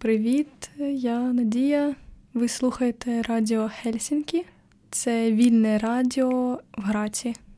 Привіт, я Надія. Ви слухаєте Радіо Хельсінкі. Це вільне радіо в Граці.